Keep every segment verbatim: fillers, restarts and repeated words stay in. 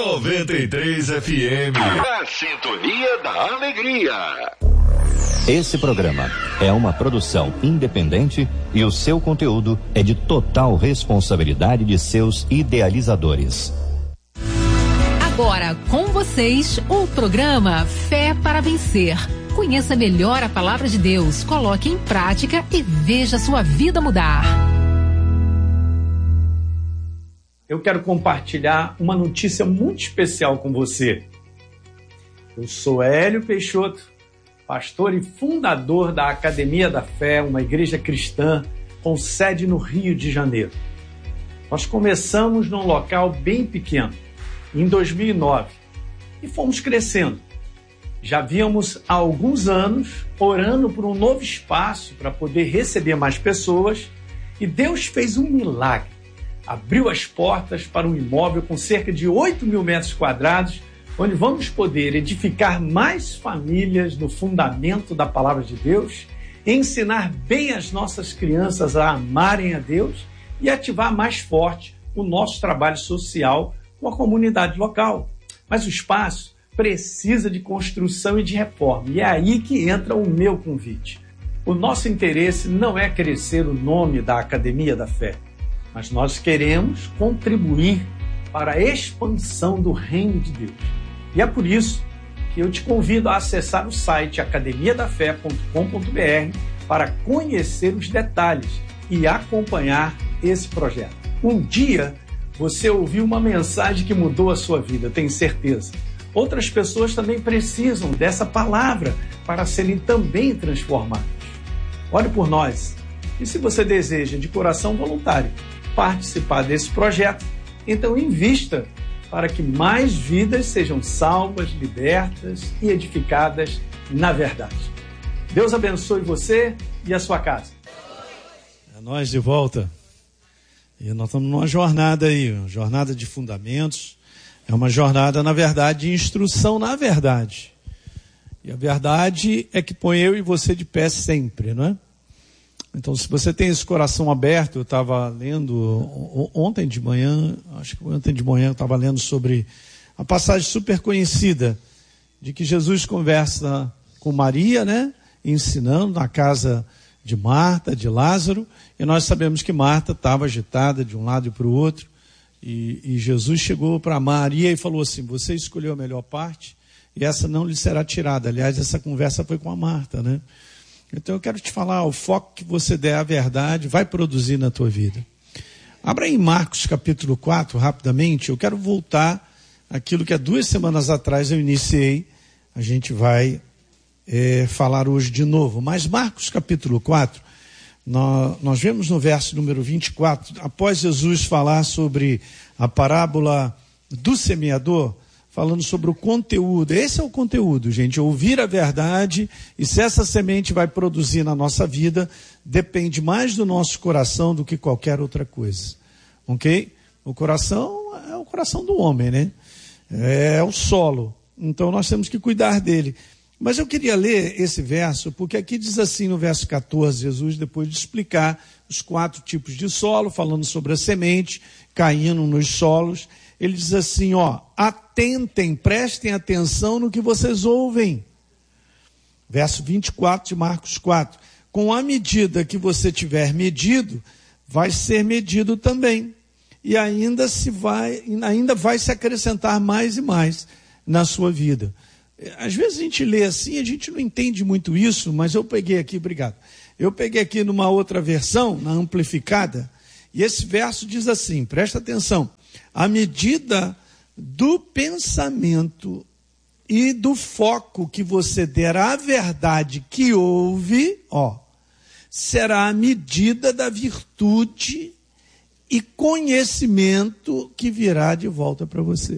noventa e três F M. A sintonia da alegria. Esse programa é uma produção independente e o seu conteúdo é de total responsabilidade de seus idealizadores. Agora, com vocês, o programa Fé para Vencer. Conheça melhor a palavra de Deus, coloque em prática e veja sua vida mudar. Eu quero compartilhar uma notícia muito especial com você. Eu sou Hélio Peixoto, pastor e fundador da Academia da Fé, uma igreja cristã com sede no Rio de Janeiro. Nós começamos num local bem pequeno, em dois mil e nove, e fomos crescendo. Já víamos há alguns anos orando por um novo espaço para poder receber mais pessoas, e Deus fez um milagre. Abriu as portas para um imóvel com cerca de oito mil metros quadrados, onde vamos poder edificar mais famílias no fundamento da palavra de Deus, ensinar bem as nossas crianças a amarem a Deus e ativar mais forte o nosso trabalho social com a comunidade local. Mas o espaço precisa de construção e de reforma, e é aí que entra o meu convite. O nosso interesse não é crescer o nome da Academia da Fé, mas nós queremos contribuir para a expansão do reino de Deus. E é por isso que eu te convido a acessar o site academia da fé ponto com ponto b r para conhecer os detalhes e acompanhar esse projeto. Um dia você ouviu uma mensagem que mudou a sua vida, tenho certeza. Outras pessoas também precisam dessa palavra para serem também transformadas. Ore por nós. E se você deseja de coração voluntário participar desse projeto, então invista para que mais vidas sejam salvas, libertas e edificadas na verdade. Deus abençoe você e a sua casa. É nós de volta. E nós estamos numa jornada aí, uma jornada de fundamentos. É uma jornada, na verdade, de instrução na verdade. E a verdade é que põe eu e você de pé sempre, não é? Então, se você tem esse coração aberto, eu estava lendo ontem de manhã, acho que ontem de manhã eu estava lendo sobre a passagem super conhecida de que Jesus conversa com Maria, né? Ensinando na casa de Marta, de Lázaro, e nós sabemos que Marta estava agitada de um lado e para o outro, e, e Jesus chegou para Maria e falou assim: você escolheu a melhor parte e essa não lhe será tirada. Aliás, essa conversa foi com a Marta, né? Então eu quero te falar, o foco que você der à verdade vai produzir na tua vida. Abra em Marcos capítulo quatro, rapidamente. Eu quero voltar àquilo que há duas semanas atrás eu iniciei. A gente vai é, falar hoje de novo. Mas Marcos capítulo quatro, nós, nós vemos no verso número vinte e quatro, após Jesus falar sobre a parábola do semeador, falando sobre o conteúdo. Esse é o conteúdo, gente, ouvir a verdade, e se essa semente vai produzir na nossa vida, depende mais do nosso coração do que qualquer outra coisa, ok? O coração é o coração do homem, né? É o solo, então nós temos que cuidar dele. Mas eu queria ler esse verso, porque aqui diz assim no verso catorze, Jesus, depois de explicar os quatro tipos de solo, falando sobre a semente, caindo nos solos, ele diz assim, ó, atentem, prestem atenção no que vocês ouvem. Verso vinte e quatro de Marcos quatro. Com a medida que você tiver medido, vai ser medido também. E ainda, se vai, ainda vai se acrescentar mais e mais na sua vida. Às vezes a gente lê assim, a gente não entende muito isso, mas eu peguei aqui, obrigado. Eu peguei aqui numa outra versão, na amplificada, e esse verso diz assim, presta atenção. À medida do pensamento e do foco que você der à verdade que ouve, ó, será a medida da virtude e conhecimento que virá de volta para você.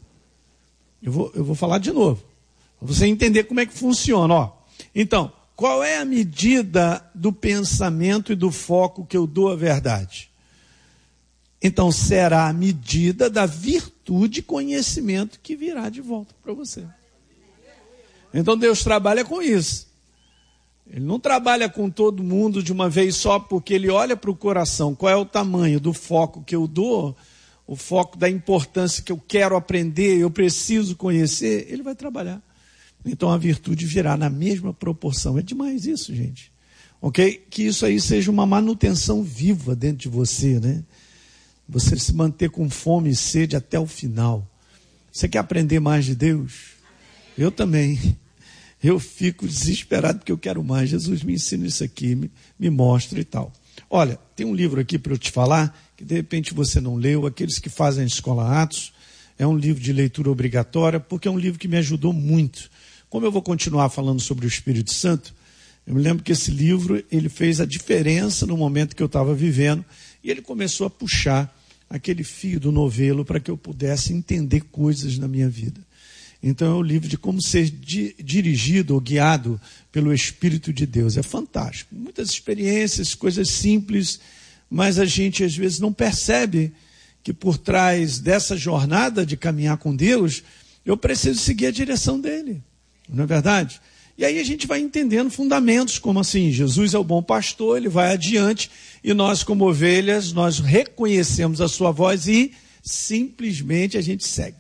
Eu vou, eu vou falar de novo, para você entender como é que funciona, ó. Então, qual é a medida do pensamento e do foco que eu dou à verdade? Então será a medida da virtude e conhecimento que virá de volta para você. Então Deus trabalha com isso. Ele não trabalha com todo mundo de uma vez só, porque ele olha para o coração, qual é o tamanho do foco que eu dou, o foco da importância que eu quero aprender, eu preciso conhecer, ele vai trabalhar. Então a virtude virá na mesma proporção. É demais isso, gente. Ok? Que isso aí seja uma manutenção viva dentro de você, né? Você se manter com fome e sede até o final. Você quer aprender mais de Deus? Eu também. Eu fico desesperado porque eu quero mais. Jesus me ensina isso aqui, me, me mostra e tal. Olha, tem um livro aqui para eu te falar, que de repente você não leu, aqueles que fazem a Escola Atos. É um livro de leitura obrigatória, porque é um livro que me ajudou muito. Como eu vou continuar falando sobre o Espírito Santo, eu me lembro que esse livro, ele fez a diferença no momento que eu estava vivendo, e ele começou a puxar aquele fio do novelo para que eu pudesse entender coisas na minha vida. Então é o livro de como ser di- dirigido ou guiado pelo Espírito de Deus. É fantástico. Muitas experiências, coisas simples, mas a gente às vezes não percebe que por trás dessa jornada de caminhar com Deus, eu preciso seguir a direção dele. Não é verdade? E aí a gente vai entendendo fundamentos, como assim, Jesus é o bom pastor, ele vai adiante, e nós como ovelhas, nós reconhecemos a sua voz e simplesmente a gente segue.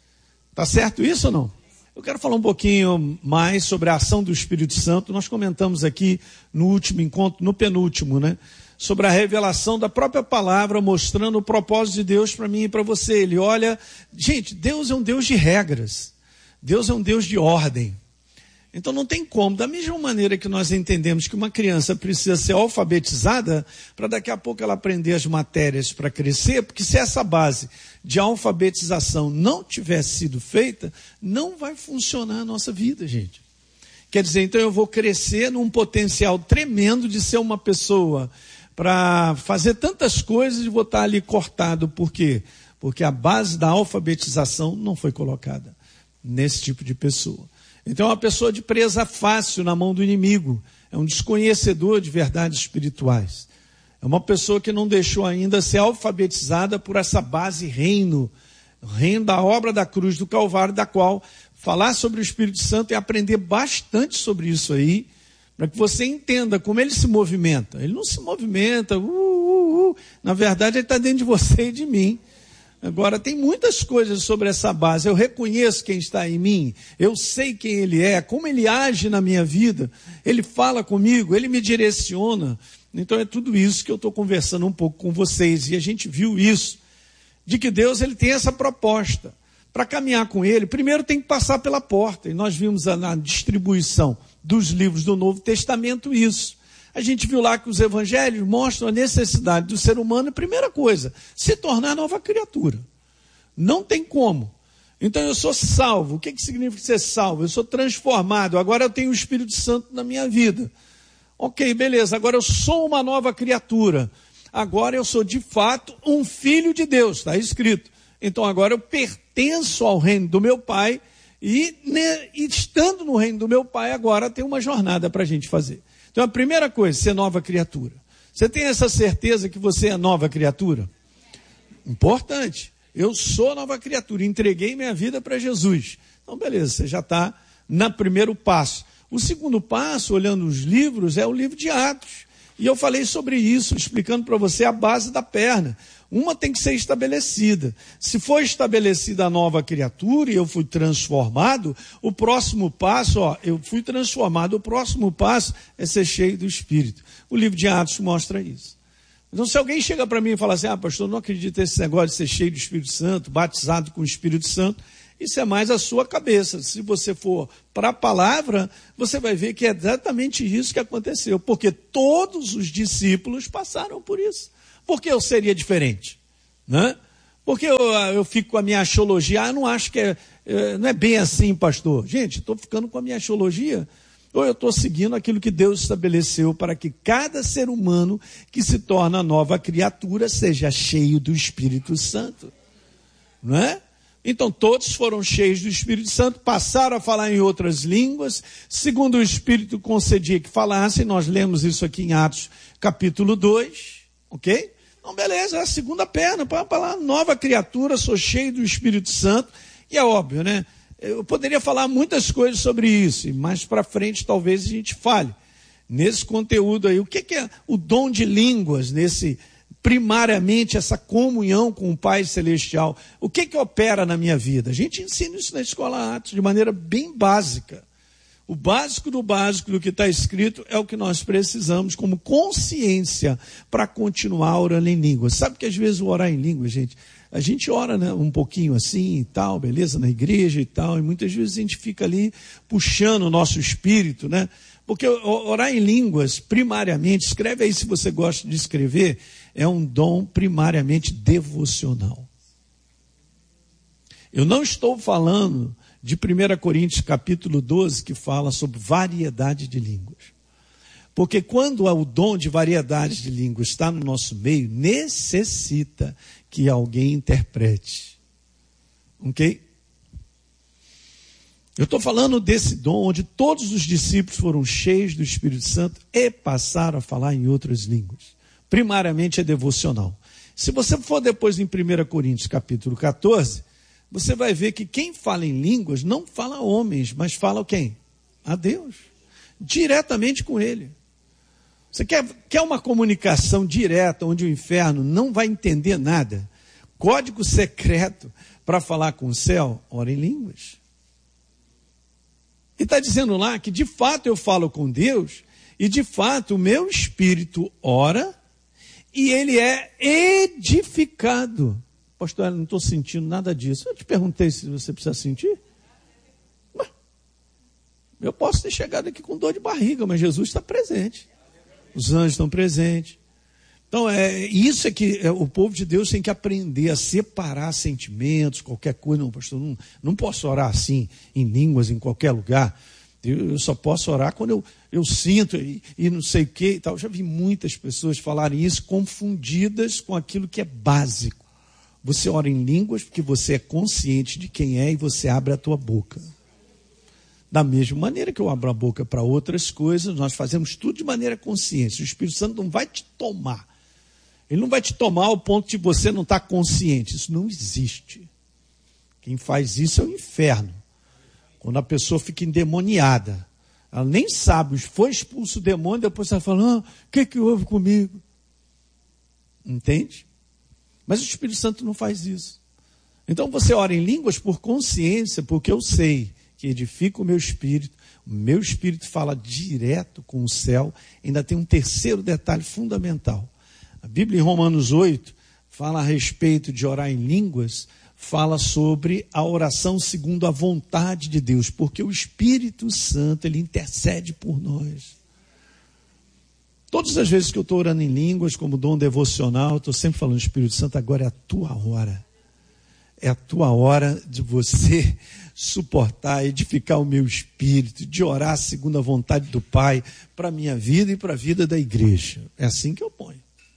Tá certo isso ou não? Eu quero falar um pouquinho mais sobre a ação do Espírito Santo. Nós comentamos aqui no último encontro, no penúltimo, né? Sobre a revelação da própria palavra, mostrando o propósito de Deus para mim e para você. Ele olha, gente, Deus é um Deus de regras. Deus é um Deus de ordem. Então não tem como, da mesma maneira que nós entendemos que uma criança precisa ser alfabetizada para daqui a pouco ela aprender as matérias para crescer, porque se essa base de alfabetização não tivesse sido feita, não vai funcionar a nossa vida, gente. Quer dizer, então eu vou crescer num potencial tremendo de ser uma pessoa para fazer tantas coisas e vou estar ali cortado. Por quê? Porque a base da alfabetização não foi colocada nesse tipo de pessoa. Então é uma pessoa de presa fácil na mão do inimigo, é um desconhecedor de verdades espirituais, é uma pessoa que não deixou ainda ser alfabetizada por essa base reino, reino da obra da cruz do Calvário, da qual falar sobre o Espírito Santo e aprender bastante sobre isso aí, para que você entenda como ele se movimenta. Ele não se movimenta, uh, uh, uh. Na verdade ele está dentro de você e de mim. Agora, tem muitas coisas sobre essa base. Eu reconheço quem está em mim, eu sei quem ele é, como ele age na minha vida, ele fala comigo, ele me direciona. Então é tudo isso que eu estou conversando um pouco com vocês. E a gente viu isso, de que Deus ele tem essa proposta. Para caminhar com ele, primeiro tem que passar pela porta. E nós vimos na distribuição dos livros do Novo Testamento isso. A gente viu lá que os evangelhos mostram a necessidade do ser humano, primeira coisa, se tornar nova criatura. Não tem como. Então eu sou salvo. O que, que significa ser salvo? Eu sou transformado. Agora eu tenho o Espírito Santo na minha vida. Ok, beleza. Agora eu sou uma nova criatura. Agora eu sou de fato um filho de Deus. Está escrito. Então agora eu pertenço ao reino do meu Pai. E, né, e estando no reino do meu Pai, agora tem uma jornada para a gente fazer. Então a primeira coisa, ser nova criatura. Você tem essa certeza que você é nova criatura? Importante. Eu sou nova criatura, entreguei minha vida para Jesus. Então beleza, você já está no primeiro passo. O segundo passo, olhando os livros, é o livro de Atos. E eu falei sobre isso, explicando para você a base da perna. Uma tem que ser estabelecida. Se for estabelecida a nova criatura e eu fui transformado, o próximo passo, ó, eu fui transformado, o próximo passo é ser cheio do Espírito. O livro de Atos mostra isso. Então se alguém chega para mim e fala assim, ah pastor, não acredito nesse negócio de ser cheio do Espírito Santo, batizado com o Espírito Santo, isso é mais a sua cabeça. Se você for para a palavra, você vai ver que é exatamente isso que aconteceu, porque todos os discípulos passaram por isso. Por que eu seria diferente? Né? Porque eu, eu fico com a minha axiologia, ah, eu não acho que é, é, não é bem assim, pastor. Gente, estou ficando com a minha axiologia, ou eu estou seguindo aquilo que Deus estabeleceu para que cada ser humano que se torna nova criatura seja cheio do Espírito Santo. Não é? Então todos foram cheios do Espírito Santo, passaram a falar em outras línguas, segundo o Espírito concedia que falassem. Nós lemos isso aqui em Atos capítulo dois, ok? Então beleza, é a segunda perna, para falar nova criatura, sou cheio do Espírito Santo, e é óbvio, né? Eu poderia falar muitas coisas sobre isso, e mais para frente talvez a gente fale nesse conteúdo aí. O que, que é o dom de línguas nesse primariamente essa comunhão com o Pai Celestial. O que que opera na minha vida? A gente ensina isso na Escola Atos de maneira bem básica. O básico do básico do que está escrito é o que nós precisamos como consciência para continuar orando em línguas. Sabe que às vezes o orar em línguas, gente, a gente ora, né, um pouquinho assim e tal, beleza, na igreja e tal, e muitas vezes a gente fica ali puxando o nosso espírito, né? Porque orar em línguas, primariamente, escreve aí se você gosta de escrever, é um dom primariamente devocional. Eu não estou falando de primeira Coríntios capítulo doze, que fala sobre variedade de línguas. Porque quando o dom de variedade de línguas está no nosso meio, necessita que alguém interprete. Ok? Eu estou falando desse dom onde todos os discípulos foram cheios do Espírito Santo e passaram a falar em outras línguas. Primariamente é devocional. Se você for depois em primeira Coríntios capítulo catorze, você vai ver que quem fala em línguas não fala a homens, mas fala quem? A Deus. Diretamente com Ele. Você quer, quer uma comunicação direta onde o inferno não vai entender nada? Código secreto para falar com o céu? Ora em línguas. E está dizendo lá que de fato eu falo com Deus e de fato o meu espírito ora e ele é edificado. Pastor, eu não estou sentindo nada disso. Eu te perguntei se você precisa sentir. Mas eu posso ter chegado aqui com dor de barriga, mas Jesus está presente. Os anjos estão presentes. Então, é, isso é que é, o povo de Deus tem que aprender a separar sentimentos, qualquer coisa. Não, pastor, não, não posso orar assim, em línguas, em qualquer lugar. Eu, eu só posso orar quando eu, eu sinto e, e não sei o que e tal. Eu já vi muitas pessoas falarem isso confundidas com aquilo que é básico. Você ora em línguas porque você é consciente de quem é e você abre a tua boca. Da mesma maneira que eu abro a boca para outras coisas, nós fazemos tudo de maneira consciente. O Espírito Santo não vai te tomar. Ele não vai te tomar ao ponto de você não estar consciente. Isso não existe. Quem faz isso é o inferno. Quando a pessoa fica endemoniada, ela nem sabe, foi expulso o demônio, depois ela fala, ah, o que, que houve comigo? Entende? Mas o Espírito Santo não faz isso. Então você ora em línguas por consciência, porque eu sei que edifica o meu espírito, o meu espírito fala direto com o céu. Ainda tem um terceiro detalhe fundamental. A Bíblia em Romanos oito fala a respeito de orar em línguas, fala sobre a oração segundo a vontade de Deus, porque o Espírito Santo, ele intercede por nós. Todas as vezes que eu estou orando em línguas, como dom devocional, eu estou sempre falando, Espírito Santo, agora é a tua hora. É a tua hora de você suportar, edificar o meu espírito, de orar segundo a vontade do Pai, para a minha vida e para a vida da igreja. É assim que eu ponho.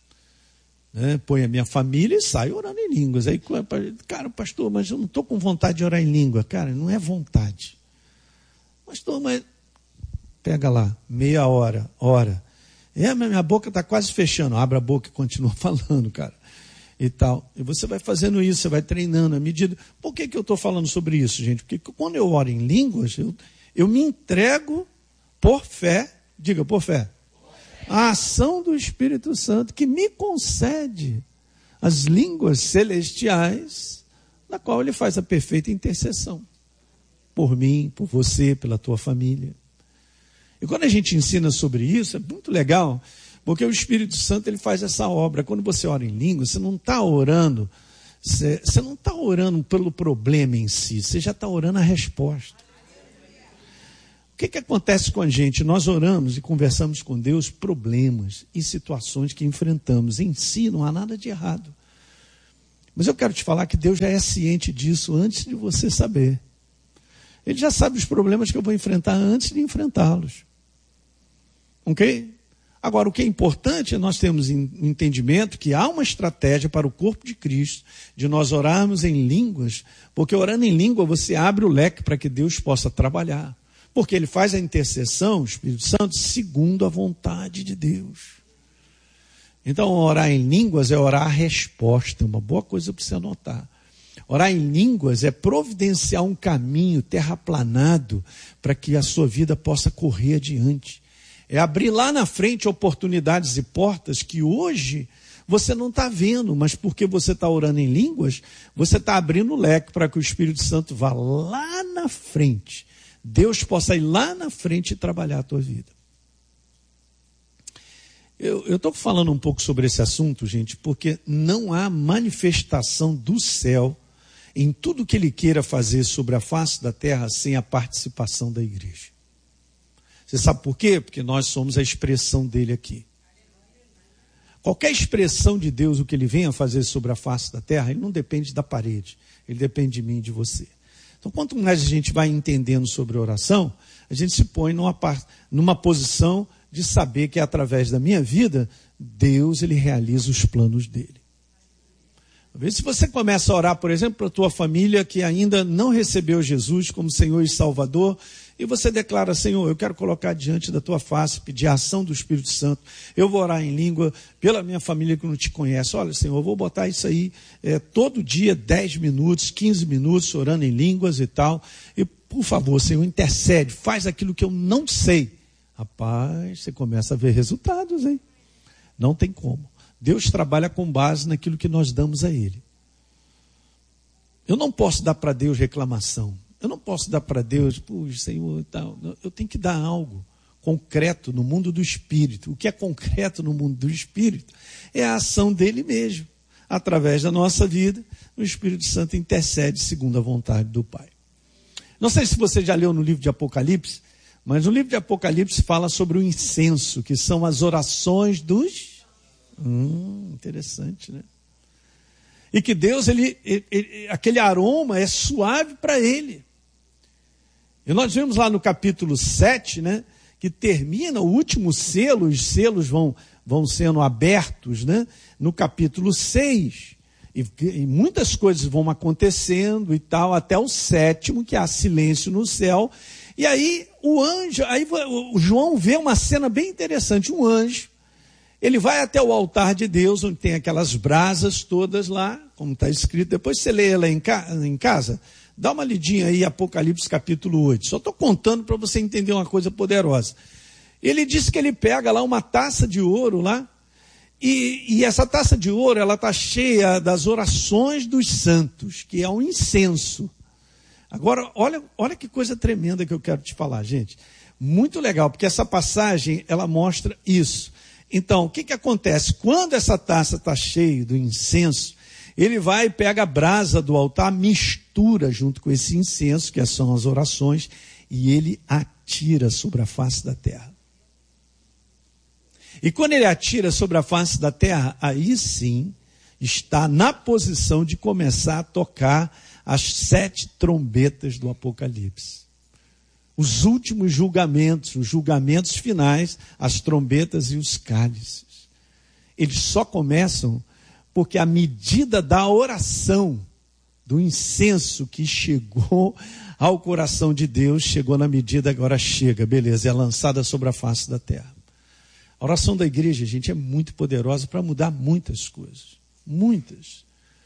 Né? Põe a minha família e saio orando em línguas. Aí, cara, pastor, mas eu não estou com vontade de orar em língua. Cara, não é vontade. Pastor, mas pega lá, meia hora, ora. É, minha boca está quase fechando. Abre a boca e continua falando, cara. E tal. E você vai fazendo isso, você vai treinando à medida. Por que, que eu estou falando sobre isso, gente? Porque quando eu oro em línguas, eu, eu me entrego por fé, diga, por fé, a ação do Espírito Santo que me concede as línguas celestiais, na qual ele faz a perfeita intercessão. Por mim, por você, pela tua família. E quando a gente ensina sobre isso, é muito legal, porque o Espírito Santo ele faz essa obra. Quando você ora em língua, você não está orando, você, você não está orando pelo problema em si, você já está orando a resposta. O que, que acontece com a gente? Nós oramos e conversamos com Deus problemas e situações que enfrentamos. Em si não há nada de errado. Mas eu quero te falar que Deus já é ciente disso antes de você saber. Ele já sabe os problemas que eu vou enfrentar antes de enfrentá-los. Ok? Agora, o que é importante é nós termos entendimento que há uma estratégia para o corpo de Cristo, de nós orarmos em línguas, porque orando em língua você abre o leque para que Deus possa trabalhar. Porque ele faz a intercessão, o Espírito Santo, segundo a vontade de Deus. Então, orar em línguas é orar a resposta, uma boa coisa para você anotar. Orar em línguas é providenciar um caminho terraplanado para que a sua vida possa correr adiante. É abrir lá na frente oportunidades e portas que hoje Você não está vendo, mas porque você está orando em línguas, você está abrindo o leque para que o Espírito Santo vá lá na frente. Deus possa ir lá na frente e trabalhar a tua vida. Eu estou falando um pouco sobre esse assunto, gente, porque não há manifestação do céu em tudo que ele queira fazer sobre a face da terra sem a participação da igreja. Você sabe por quê? Porque nós somos a expressão dele aqui. Qualquer expressão de Deus, o que ele venha fazer sobre a face da terra, ele não depende da parede, ele depende de mim e de você. Então, quanto mais a gente vai entendendo sobre a oração, a gente se põe numa, numa posição de saber que através da minha vida, Deus ele realiza os planos dele. Se você começa a orar, por exemplo, para a tua família que ainda não recebeu Jesus como Senhor e Salvador, e você declara, Senhor, eu quero colocar diante da tua face, pedir a ação do Espírito Santo, eu vou orar em língua pela minha família que não te conhece. Olha, Senhor, eu vou botar isso aí é, todo dia, dez minutos, quinze minutos, orando em línguas e tal. E, por favor, Senhor, intercede, faz aquilo que eu não sei. Rapaz, você começa a ver resultados, hein? Não tem como. Deus trabalha com base naquilo que nós damos a Ele. Eu não posso dar para Deus reclamação. Eu não posso dar para Deus, puxa, Senhor, tal. Eu tenho que dar algo concreto no mundo do Espírito. O que é concreto no mundo do Espírito é a ação dele mesmo. Através da nossa vida, o Espírito Santo intercede segundo a vontade do Pai. Não sei se você já leu no livro de Apocalipse, mas o livro de Apocalipse fala sobre o incenso, que são as orações dos... Hum, interessante, né? E que Deus, ele, ele, ele, aquele aroma é suave para ele. E nós vemos lá no capítulo sete, né? Que termina o último selo, os selos vão, vão sendo abertos, né? No capítulo seis. E, e muitas coisas vão acontecendo e tal, até o sétimo, que há silêncio no céu. E aí o anjo, aí o João vê uma cena bem interessante. Um anjo, ele vai até o altar de Deus, onde tem aquelas brasas todas lá, como está escrito. Depois você lê ela em, ca, em casa, dá uma lidinha aí, Apocalipse capítulo oito. Só estou contando para você entender uma coisa poderosa. Ele diz que ele pega lá uma taça de ouro lá, e, e essa taça de ouro, ela está cheia das orações dos santos, que é um incenso. Agora, olha, olha que coisa tremenda que eu quero te falar, gente. Muito legal, porque essa passagem, ela mostra isso. Então, o que, que acontece? Quando essa taça está cheia do incenso, ele vai e pega a brasa do altar, mistura junto com esse incenso, que são as orações, e ele atira sobre a face da terra. E quando ele atira sobre a face da terra, aí sim está na posição de começar a tocar as sete trombetas do Apocalipse. Os últimos julgamentos, os julgamentos finais, as trombetas e os cálices. Eles só começam porque a medida da oração, do incenso que chegou ao coração de Deus, chegou na medida, agora chega, beleza, é lançada sobre a face da terra. A oração da igreja, gente, é muito poderosa para mudar muitas coisas. Muitas.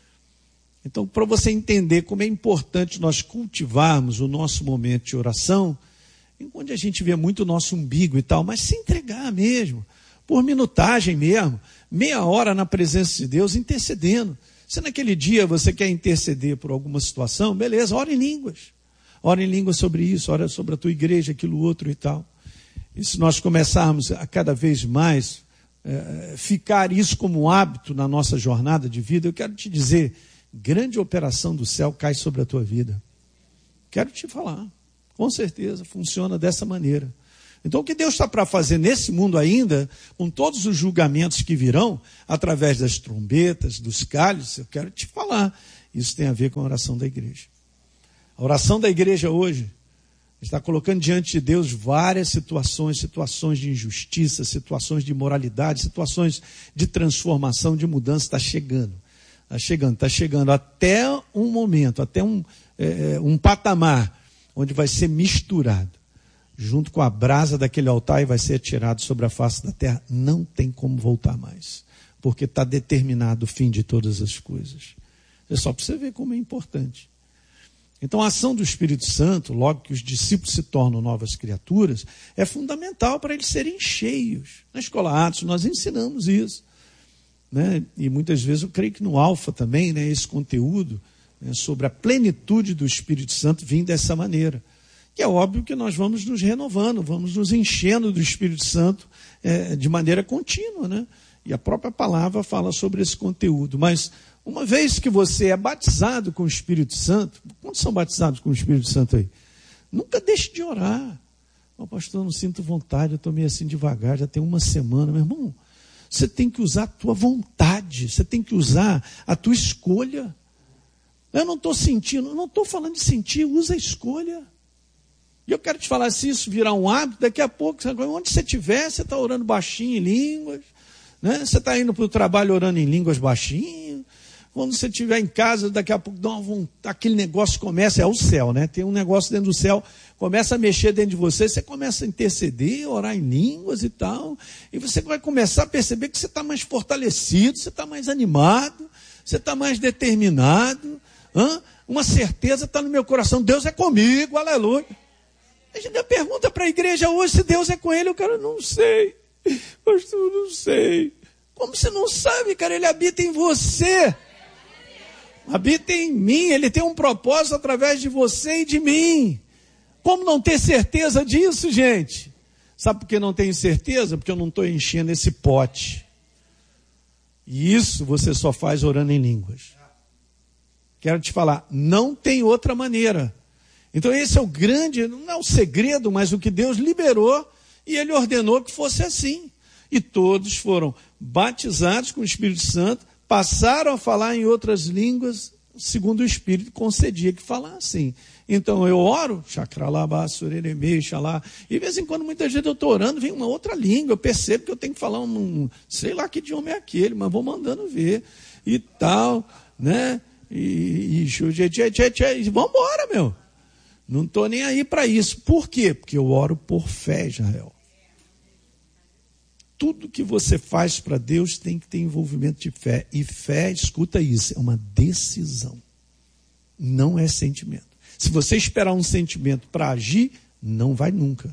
Então, para você entender como é importante nós cultivarmos o nosso momento de oração, onde a gente vê muito o nosso umbigo e tal, mas se entregar mesmo, por minutagem mesmo, meia hora na presença de Deus, intercedendo. Se naquele dia você quer interceder por alguma situação, beleza, ora em línguas. Ora em línguas sobre isso, ora sobre a tua igreja, aquilo outro e tal. E se nós começarmos a cada vez mais é, ficar isso como um hábito na nossa jornada de vida, eu quero te dizer, grande operação do céu cai sobre a tua vida. Quero te falar, com certeza, funciona dessa maneira. Então o que Deus está para fazer nesse mundo ainda, com todos os julgamentos que virão, através das trombetas, dos cálices, eu quero te falar, isso tem a ver com a oração da igreja. A oração da igreja hoje está colocando diante de Deus várias situações, situações de injustiça, situações de imoralidade, situações de transformação, de mudança, está chegando. Está chegando, está chegando até um momento, até um, é, um patamar, onde vai ser misturado, junto com a brasa daquele altar e vai ser atirado sobre a face da terra. Não tem como voltar mais, porque está determinado o fim de todas as coisas. É só para você ver como é importante. Então a ação do Espírito Santo, logo que os discípulos se tornam novas criaturas, é fundamental para eles serem cheios. Na Escola Atos nós ensinamos isso. né? E muitas vezes eu creio que no Alfa também, né, esse conteúdo, né, sobre a plenitude do Espírito Santo vem dessa maneira. Que é óbvio que nós vamos nos renovando, vamos nos enchendo do Espírito Santo é, de maneira contínua, né? E a própria palavra fala sobre esse conteúdo. Mas uma vez que você é batizado com o Espírito Santo, quantos são batizados com o Espírito Santo aí? Nunca deixe de orar. Oh, pastor, eu não sinto vontade, eu estou meio assim devagar, já tem uma semana. Meu irmão, você tem que usar a tua vontade, você tem que usar a tua escolha. Eu não estou sentindo, não estou falando de sentir, usa a escolha. E eu quero te falar, se isso virar um hábito, daqui a pouco, onde você estiver, você está orando baixinho em línguas, né? Você está indo para o trabalho orando em línguas baixinho. Quando você estiver em casa, daqui a pouco dá uma vontade, aquele negócio começa, é o céu, né? Tem um negócio dentro do céu, começa a mexer dentro de você, você começa a interceder, orar em línguas e tal, e você vai começar a perceber que você está mais fortalecido, você está mais animado, você está mais determinado, hã? Uma certeza está no meu coração, Deus é comigo, aleluia. A gente pergunta para a igreja hoje se Deus é com ele, o cara, não sei, pastor, não sei. Como você não sabe, cara? Ele habita em você. Habita em mim, ele tem um propósito através de você e de mim. Como não ter certeza disso, gente? Sabe por que não tenho certeza? Porque eu não estou enchendo esse pote. E isso você só faz orando em línguas. Quero te falar, não tem outra maneira. Então esse é o grande, não é o segredo, mas o que Deus liberou e ele ordenou que fosse assim. E todos foram batizados com o Espírito Santo, passaram a falar em outras línguas, segundo o Espírito concedia que falassem. Então eu oro, chakralabá, surereme, xalá, e de vez em quando, muitas vezes eu estou orando, vem uma outra língua, eu percebo que eu tenho que falar um, sei lá que idioma é aquele, mas vou mandando ver, e tal, né, e, e, e vamos embora, meu. Não estou nem aí para isso. Por quê? Porque eu oro por fé, Israel. Tudo que você faz para Deus tem que ter envolvimento de fé. E fé, escuta isso, é uma decisão. Não é sentimento. Se você esperar um sentimento para agir, não vai nunca.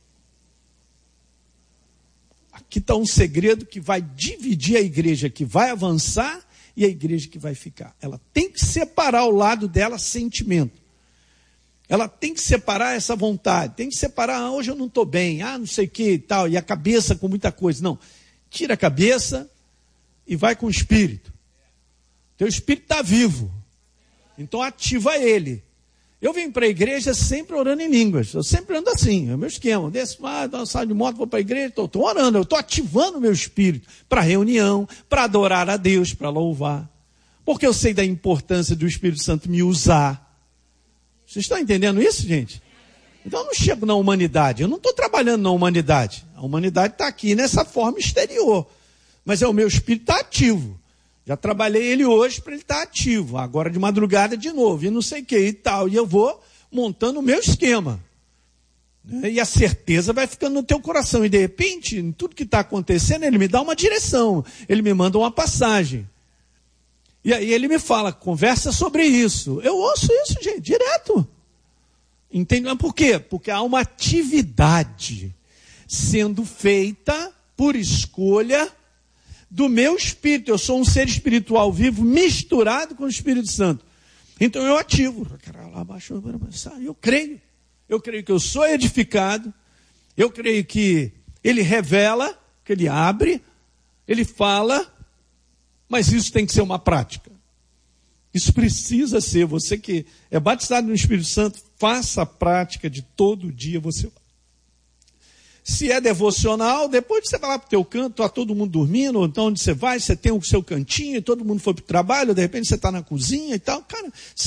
Aqui está um segredo que vai dividir a igreja que vai avançar e a igreja que vai ficar. Ela tem que separar ao lado dela sentimento. Ela tem que separar essa vontade, tem que separar, ah, hoje eu não estou bem, ah, não sei o que e tal, e a cabeça com muita coisa. Não, tira a cabeça e vai com o espírito. Teu espírito está vivo, então ativa ele. Eu venho para a igreja sempre orando em línguas, eu sempre ando assim, é o meu esquema. Desço, ah, saio de moto, vou para a igreja, estou orando, eu estou ativando o meu espírito para reunião, para adorar a Deus, para louvar. Porque eu sei da importância do Espírito Santo me usar. Vocês estão entendendo isso, gente? Então eu não chego na humanidade, eu não estou trabalhando na humanidade. A humanidade está aqui nessa forma exterior. Mas é o meu espírito está ativo. Já trabalhei ele hoje para ele estar ativo. Agora de madrugada de novo, e não sei o que e tal. E eu vou montando o meu esquema. E a certeza vai ficando no teu coração. E de repente, em tudo que está acontecendo, ele me dá uma direção. Ele me manda uma passagem. E aí ele me fala, conversa sobre isso. Eu ouço isso, gente, direto. Entende? Mas por quê? Porque há uma atividade sendo feita por escolha do meu espírito. Eu sou um ser espiritual vivo misturado com o Espírito Santo. Então eu ativo. Eu creio. Eu creio que eu sou edificado. Eu creio que ele revela, que ele abre, ele fala. Mas isso tem que ser uma prática. Isso precisa ser. Você que é batizado no Espírito Santo, faça a prática de todo dia você. Se é devocional, depois você vai lá para o teu canto, está todo mundo dormindo, ou então onde você vai, você tem o seu cantinho, todo mundo foi para o trabalho, de repente você está na cozinha e tal. Cara,